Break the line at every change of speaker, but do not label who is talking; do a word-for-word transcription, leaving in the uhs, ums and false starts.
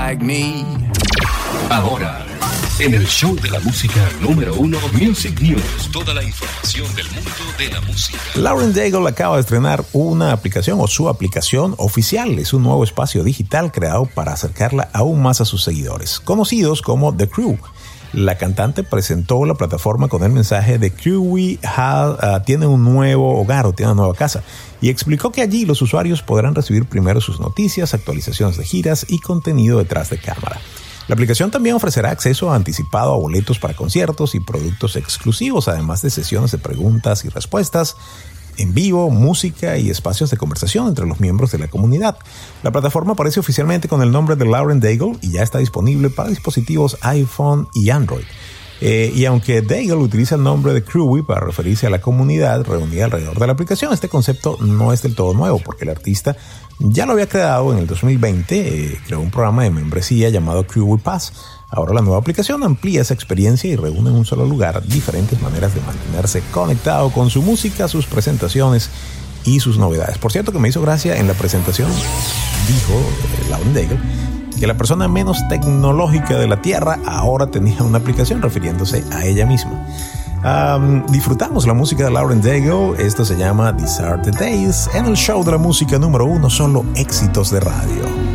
like me.
Ahora, en el show de la música número uno, Music News. Toda la información del mundo de la música.
Lauren Daigle acaba de estrenar una aplicación o su aplicación oficial. Es un nuevo espacio digital creado para acercarla aún más a sus seguidores, conocidos como The Crew. La cantante presentó la plataforma con el mensaje de Crewy uh, tiene un nuevo hogar o tiene una nueva casa y explicó que allí los usuarios podrán recibir primero sus noticias, actualizaciones de giras y contenido detrás de cámara. La aplicación también ofrecerá acceso anticipado a boletos para conciertos y productos exclusivos, además de sesiones de preguntas y respuestas en vivo, música y espacios de conversación entre los miembros de la comunidad. La plataforma aparece oficialmente con el nombre de Lauren Daigle y ya está disponible para dispositivos iPhone y Android. Eh, y aunque Daigle utiliza el nombre de Crewy para referirse a la comunidad reunida alrededor de la aplicación, este concepto no es del todo nuevo porque el artista ya lo había creado en el dos mil veinte, eh, creó un programa de membresía llamado Crewy Pass. Ahora la nueva aplicación amplía esa experiencia y reúne en un solo lugar diferentes maneras de mantenerse conectado con su música, sus presentaciones y sus novedades. Por cierto, que me hizo gracia en la presentación, dijo eh, Lauren Daigle, que la persona menos tecnológica de la Tierra ahora tenía una aplicación refiriéndose a ella misma. Um, disfrutamos la música de Lauren Daigle. Esto se llama These Are The Days. En el show de la música número uno, solo éxitos de radio.